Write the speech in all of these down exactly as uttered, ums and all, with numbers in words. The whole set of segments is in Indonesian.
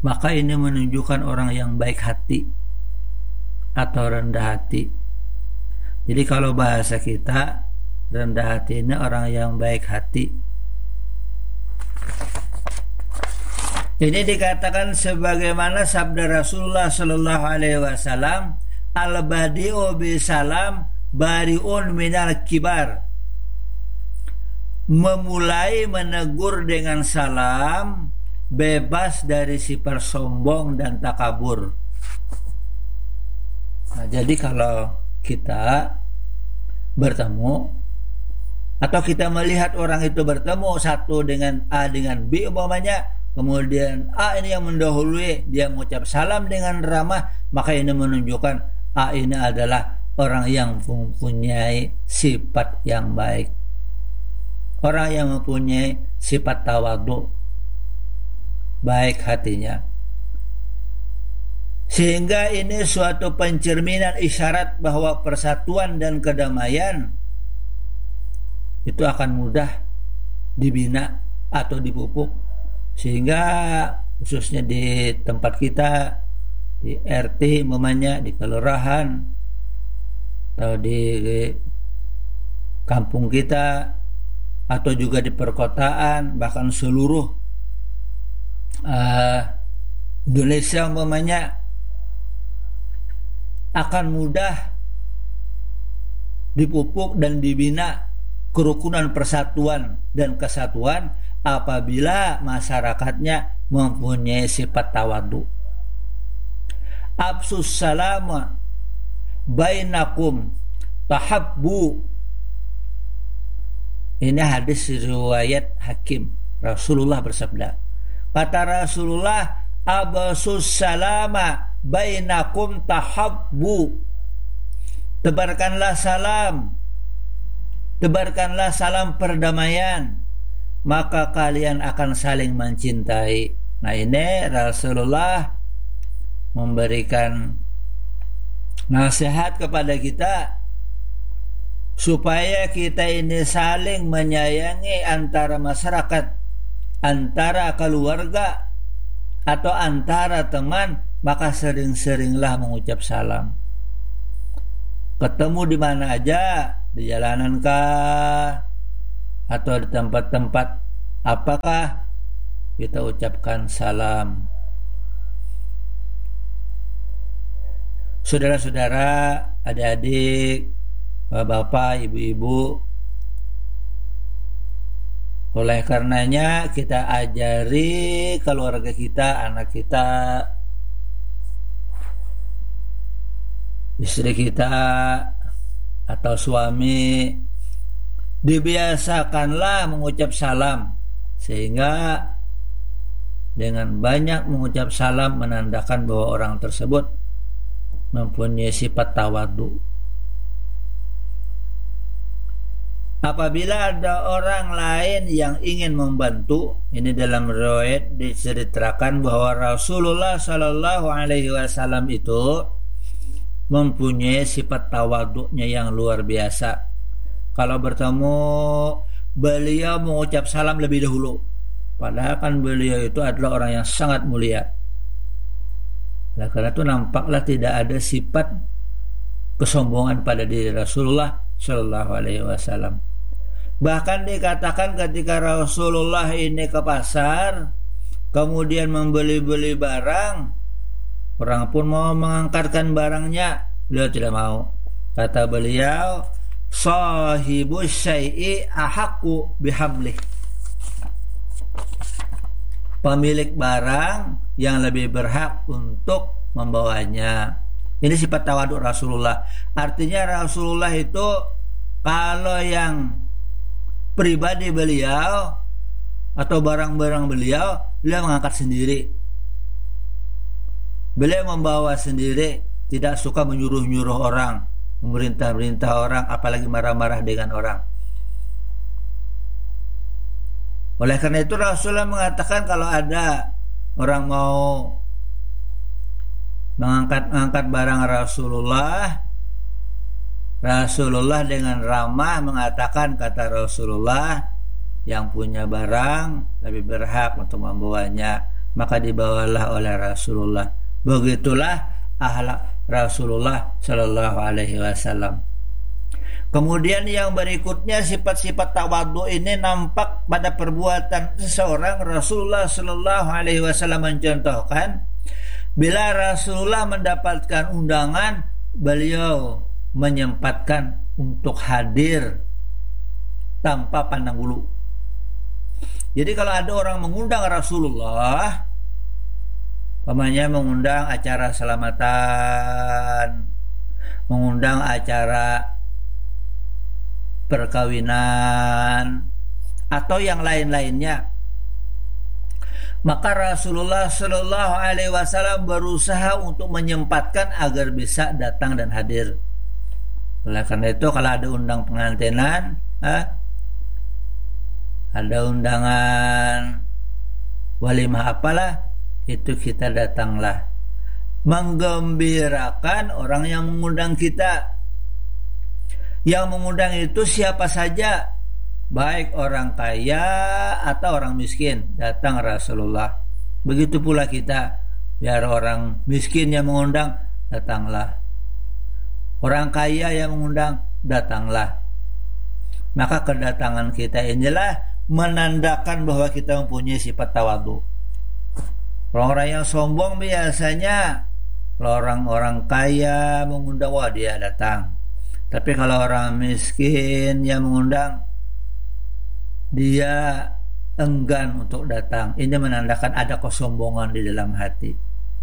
maka ini menunjukkan orang yang baik hati atau rendah hati. Jadi kalau bahasa kita, rendah hati ini orang yang baik hati. Ini dikatakan sebagaimana sabda Rasulullah Sallallahu Alaihi Wasallam, al-badi'u bisalam bari'un minal kibar. Memulai menegur dengan salam bebas dari sifat sombong dan takabur. Nah, jadi kalau kita bertemu atau kita melihat orang itu bertemu satu dengan A dengan B umpamanya, kemudian A ini yang mendahului, dia mengucap salam dengan ramah, maka ini menunjukkan A ini adalah orang yang mempunyai sifat yang baik, orang yang mempunyai sifat tawadhu, baik hatinya. Sehingga ini suatu pencerminan isyarat bahwa persatuan dan kedamaian itu akan mudah dibina atau dipupuk. Sehingga khususnya di tempat kita, di R T umpamanya, di kelurahan atau di kampung kita atau juga di perkotaan, bahkan seluruh uh, Indonesia umpamanya, akan mudah dipupuk dan dibina kerukunan, persatuan dan kesatuan apabila masyarakatnya mempunyai sifat tawadhu. Absus salama bainakum tahabbu. Ini hadis riwayat Hakim. Rasulullah bersabda, kata Rasulullah, absus salama bainakum tahabbu. Tebarkanlah salam, tebarkanlah salam perdamaian, maka kalian akan saling mencintai. Nah, ini Rasulullah memberikan nasihat kepada kita supaya kita ini saling menyayangi antara masyarakat, antara keluarga atau antara teman, maka sering-seringlah mengucap salam. Ketemu di mana aja, di jalanan kah atau di tempat-tempat apakah, kita ucapkan salam. Saudara-saudara, adik-adik, bapak, ibu-ibu, oleh karenanya kita ajari keluarga kita, anak kita, istri kita atau suami, dibiasakanlah mengucap salam, sehingga dengan banyak mengucap salam menandakan bahwa orang tersebut mempunyai sifat tawadhu. Apabila ada orang lain yang ingin membantu, ini dalam riwayat diceritakan bahwa Rasulullah Shallallahu Alaihi Wasallam itu mempunyai sifat tawadhunya yang luar biasa. Kalau bertemu, beliau mengucap salam lebih dahulu, padahal kan beliau itu adalah orang yang sangat mulia. Nah, karena itu nampaklah tidak ada sifat kesombongan pada diri Rasulullah Shallallahu Alaihi Wasallam. Bahkan dikatakan ketika Rasulullah ini ke pasar, kemudian membeli-beli barang, orang pun mau mengangkatkan barangnya, beliau tidak mau. Kata beliau, sahibus syai'i ahaqqu bihablih. Pemilik barang yang lebih berhak untuk membawanya. Ini sifat tawadhu Rasulullah. Artinya Rasulullah itu kalau yang pribadi beliau atau barang-barang beliau, beliau mengangkat sendiri, beliau membawa sendiri, tidak suka menyuruh-nyuruh orang, memerintah-merintah orang, apalagi marah-marah dengan orang. Oleh karena itu Rasulullah mengatakan kalau ada orang mau mengangkat-angkat barang Rasulullah, Rasulullah dengan ramah mengatakan, kata Rasulullah, yang punya barang lebih berhak untuk membawanya. maka dibawalah oleh Rasulullah. Begitulah akhlak Rasulullah Shallallahu Alaihi Wasallam. Kemudian yang berikutnya, sifat-sifat tawadhu ini nampak pada perbuatan seseorang. Rasulullah Shallallahu Alaihi Wasallam mencontohkan, bila Rasulullah mendapatkan undangan, beliau menyempatkan untuk hadir tanpa pandang bulu. Jadi kalau ada orang mengundang Rasulullah, umpamanya mengundang acara selamatan, mengundang acara perkawinan, atau yang lain-lainnya, maka Rasulullah Shallallahu Alaihi Wasallam berusaha untuk menyempatkan agar bisa datang dan hadir. Oleh karena itu, kalau ada undang pengantinan, eh, ada undangan walimah apalah, itu kita datanglah, menggembirakan orang yang mengundang kita. Yang mengundang itu siapa saja, baik orang kaya atau orang miskin, datang Rasulullah. Begitu pula kita, biar orang miskin yang mengundang, datanglah. Orang kaya yang mengundang, datanglah. Maka kedatangan kita inilah menandakan bahwa kita mempunyai sifat tawadhu. Orang-orang yang sombong biasanya, kalau orang-orang kaya mengundang, wah dia datang. Tapi kalau orang miskin yang mengundang, dia enggan untuk datang. Ini menandakan ada kesombongan di dalam hati.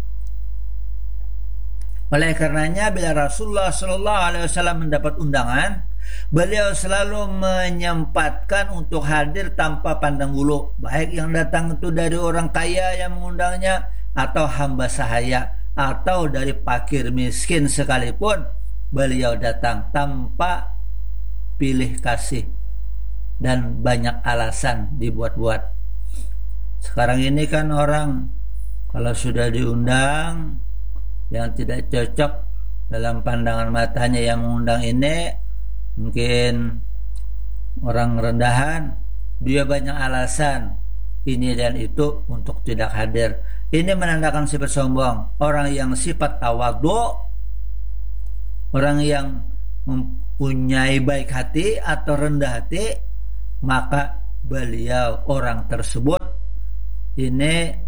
Oleh karenanya, bila Rasulullah Shallallahu Alaihi Wasallam mendapat undangan, beliau selalu menyempatkan untuk hadir tanpa pandang bulu, baik yang datang itu dari orang kaya yang mengundangnya, atau hamba sahaya, atau dari fakir miskin sekalipun, beliau datang tanpa pilih kasih dan banyak alasan dibuat-buat. Sekarang ini kan orang kalau sudah diundang, yang tidak cocok dalam pandangan matanya yang mengundang ini, mungkin orang rendahan, dia banyak alasan ini dan itu untuk tidak hadir. Ini menandakan sifat sombong. Orang yang sifat tawadhu, orang yang mempunyai baik hati atau rendah hati, maka beliau, orang tersebut ini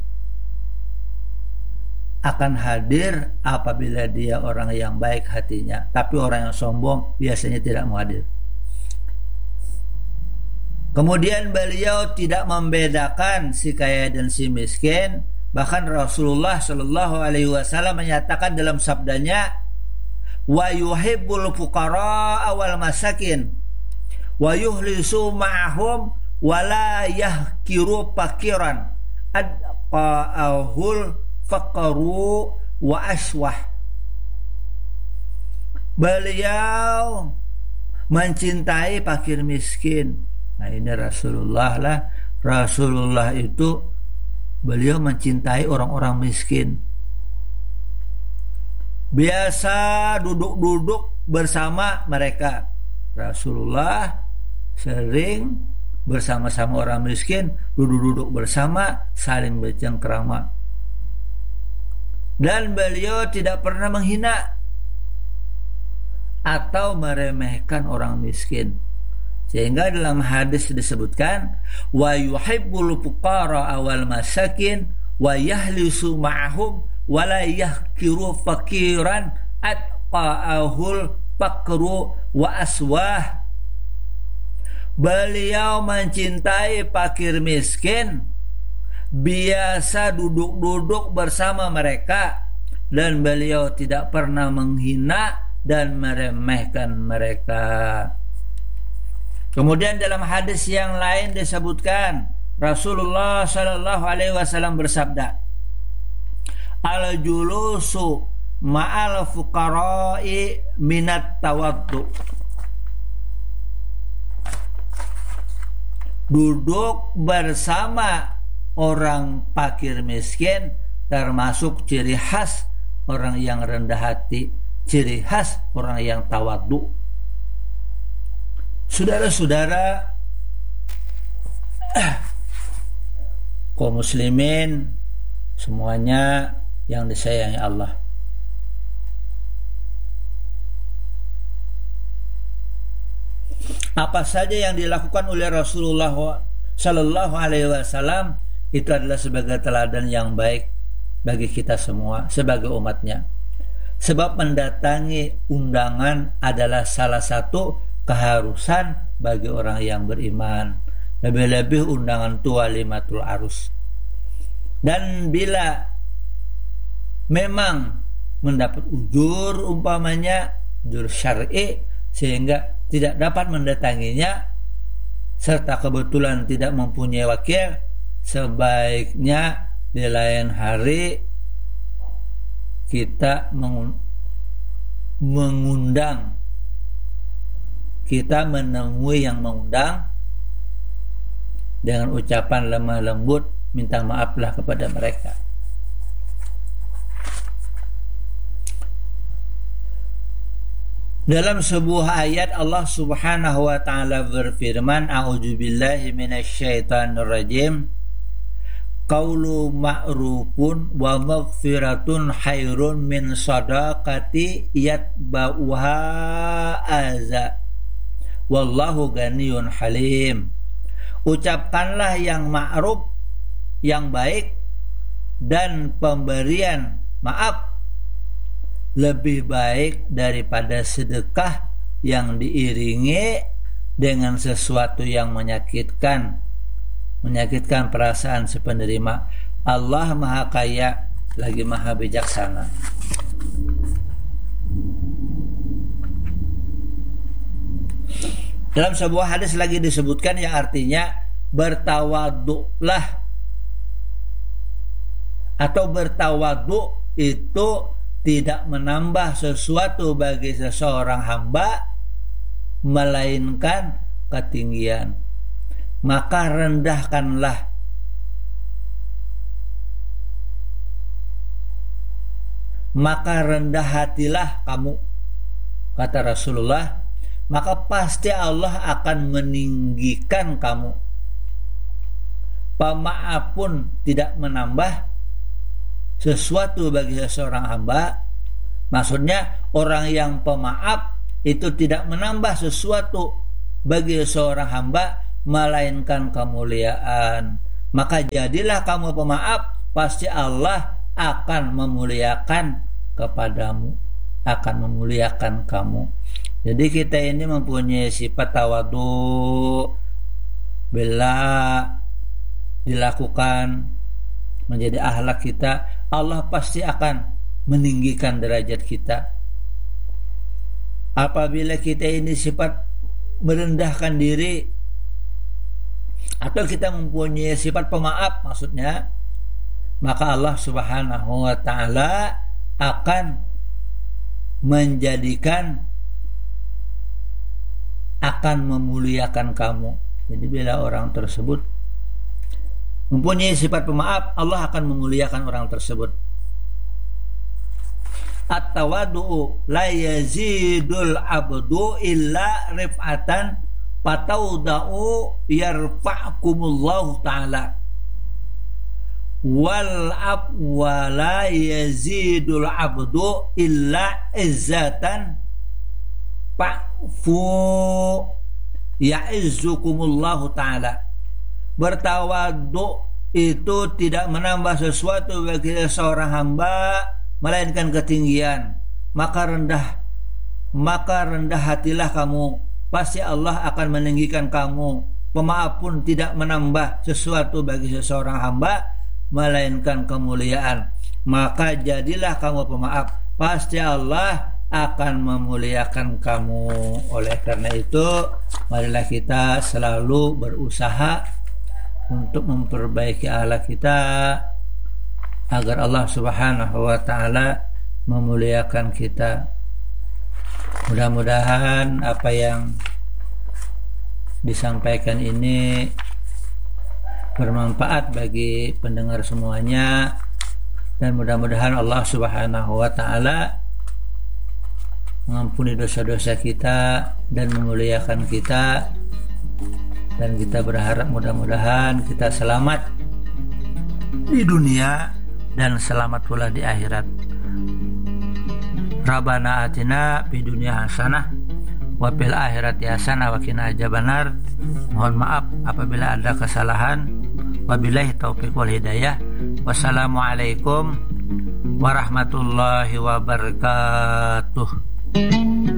akan hadir apabila dia orang yang baik hatinya. Tapi orang yang sombong biasanya tidak mau hadir. Kemudian beliau tidak membedakan si kaya dan si miskin. Bahkan Rasulullah Shallallahu Alaihi Wasallam menyatakan dalam sabdanya, wa yuhibbul fuqara wal masakin wa yuhlisu ma'ahum wa la yahkiru fakiran adqa'ahul faqaru wa aswah. Beliau mencintai fakir miskin. Nah ini Rasulullah lah. Rasulullah itu beliau mencintai orang-orang miskin. Biasa duduk-duduk bersama mereka. Rasulullah sering bersama-sama orang miskin, duduk-duduk bersama, saling bercengkrama. Dan beliau tidak pernah menghina atau meremehkan orang miskin. Sehingga dalam hadis disebutkan, wa yuhibbul fuqara wal masakin wa yahlisu ma'ahum wa la yahkiru fakiran atqa'ahul faqru wa aswah. Beliau mencintai fakir miskin, biasa duduk-duduk bersama mereka, dan beliau tidak pernah menghina dan meremehkan mereka. Kemudian dalam hadis yang lain disebutkan, Rasulullah Shallallahu Alaihi Wasallam bersabda, al-julusu ma'al fuqara'i minat tawaddu. Duduk bersama orang fakir miskin termasuk ciri khas orang yang rendah hati, ciri khas orang yang tawadhu. Saudara-saudara kaum muslimin semuanya yang disayangi Allah. Apa saja yang dilakukan oleh Rasulullah Sallallahu Alaihi Wasallam itu adalah sebagai teladan yang baik bagi kita semua sebagai umatnya. Sebab mendatangi undangan adalah salah satu keharusan bagi orang yang beriman. Lebih-lebih undangan tu walimatul arus. Dan bila memang mendapat ujur umpamanya ujur syar'i sehingga tidak dapat mendatanginya serta kebetulan tidak mempunyai wakil, sebaiknya di lain hari kita mengundang, kita menemui yang mengundang dengan ucapan lemah lembut, minta maaflah kepada mereka. Dalam sebuah ayat Allah Subhanahu wa taala berfirman, a'udzubillahi minasyaitonir rajim, qaulu ma'rufun wa maghfiratun khairun min shadaqati yatba'uha aza wallahu ganiyun halim. Ucapkanlah yang ma'ruf, yang baik, dan pemberian maaf lebih baik daripada sedekah yang diiringi dengan sesuatu yang menyakitkan menyakitkan perasaan si penerima. Allah Maha Kaya lagi Maha Bijaksana. Dalam sebuah hadis lagi disebutkan yang artinya bertawaduklah atau bertawadu itu tidak menambah sesuatu bagi seseorang hamba melainkan ketinggian. Maka rendahkanlah maka rendah hatilah kamu, kata Rasulullah, maka pasti Allah akan meninggikan kamu. Pemaaf pun tidak menambah sesuatu bagi seseorang hamba. Maksudnya orang yang pemaaf itu tidak menambah sesuatu bagi seorang hamba melainkan kemuliaan. Maka jadilah kamu pemaaf, pasti Allah akan memuliakan kepadamu, akan memuliakan kamu. Jadi kita ini mempunyai sifat tawadu. Bila dilakukan menjadi akhlak kita, Allah pasti akan meninggikan derajat kita. Apabila kita ini sifat merendahkan diri atau kita mempunyai sifat pemaaf maksudnya, maka Allah Subhanahu wa taala akan menjadikan, akan memuliakan kamu. Jadi bila orang tersebut mempunyai sifat pemaaf, Allah akan memuliakan orang tersebut. At-tawadu'u la yazidul abdu illa rif'atan fatauda'u yarfa'kumullahu ta'ala wal afwa la yazidul abdu illa izzatan fa'fu ya'izzukumullahu ta'ala. Bertawadu itu tidak menambah sesuatu bagi seorang hamba melainkan ketinggian. Maka rendah maka rendah hatilah kamu, pasti Allah akan meninggikan kamu. Pemaaf pun tidak menambah sesuatu bagi seseorang hamba melainkan kemuliaan. Maka jadilah kamu pemaaf, pasti Allah akan memuliakan kamu. Oleh karena itu, marilah kita selalu berusaha untuk memperbaiki akhlak kita agar Allah Subhanahu wa taala memuliakan kita. Mudah-mudahan apa yang disampaikan ini bermanfaat bagi pendengar semuanya, dan mudah-mudahan Allah Subhanahu wa taala mengampuni dosa-dosa kita dan memuliakan kita. Dan kita berharap mudah-mudahan kita selamat di dunia dan selamat pula di akhirat. Rabbana atina fid dunya hasanah wa fil akhirati hasanah wa qina adzabannar. Mohon maaf apabila ada kesalahan. Wabillahi taufiq wal hidayah. Wassalamualaikum warahmatullahi wabarakatuh.